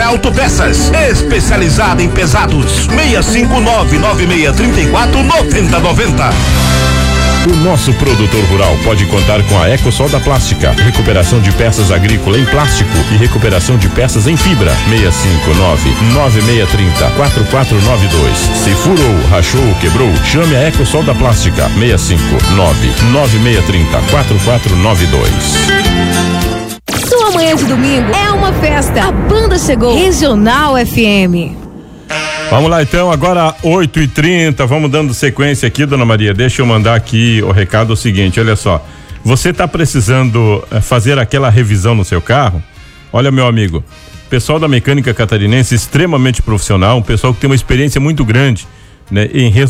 Autopeças, especializada em pesados. 659-9634-9090. O nosso produtor rural pode contar com a EcoSol da Plástica, recuperação de peças agrícolas em plástico e recuperação de peças em fibra. 659-9630-4492. Se furou, rachou, quebrou, chame a EcoSol da Plástica. 659-9630-4492. Sua manhã de domingo é uma festa. A banda chegou. Regional FM. Vamos lá então, agora 8h30, vamos dando sequência aqui, dona Maria. Deixa eu mandar aqui o recado seguinte, olha só. Você está precisando fazer aquela revisão no seu carro? Olha, meu amigo, pessoal da Mecânica Catarinense extremamente profissional, um pessoal que tem uma experiência muito grande, né, em